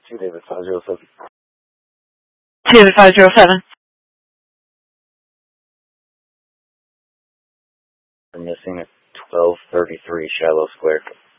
2 David 507. David 507. We're missing at 1233 Shallow Square.